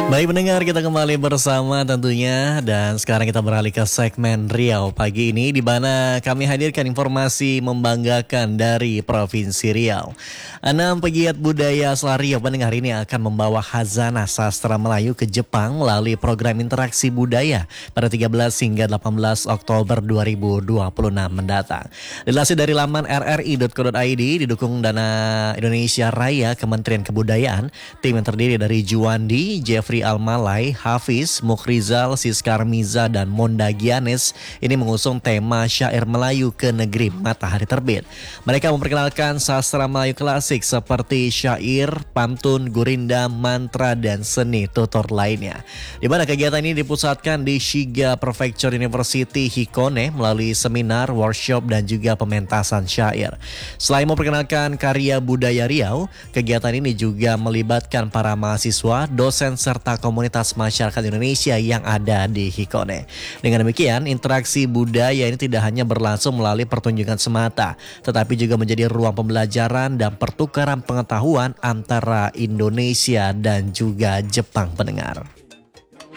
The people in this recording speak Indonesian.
Baik pendengar, kita kembali bersama tentunya dan sekarang kita beralih ke segmen Riau pagi ini di mana kami hadirkan informasi membanggakan dari Provinsi Riau. 6 pegiat budaya asal Riau pendengar ini akan membawa khazanah sastra Melayu ke Jepang melalui program interaksi budaya pada 13 hingga 18 Oktober 2026 mendatang. Dilansir dari laman rri.co.id didukung Dana Indonesia Raya Kementerian Kebudayaan, tim yang terdiri dari Juwandi, Jeffrey Almalai, Hafiz, Mukhrizal, Siskar Miza, dan Monda Gianes ini mengusung tema syair Melayu ke negeri matahari terbit. Mereka memperkenalkan sastra Melayu klasik seperti syair, pantun, gurinda, mantra, dan seni tutur lainnya. Di mana kegiatan ini dipusatkan di Shiga Prefecture University Hikone melalui seminar, workshop, dan juga pementasan syair. Selain memperkenalkan karya budaya Riau, kegiatan ini juga melibatkan para mahasiswa, dosen, serta komunitas masyarakat Indonesia yang ada di Hikone. Dengan demikian, interaksi budaya ini tidak hanya berlangsung melalui pertunjukan semata, tetapi juga menjadi ruang pembelajaran dan pertukaran pengetahuan antara Indonesia dan juga Jepang pendengar.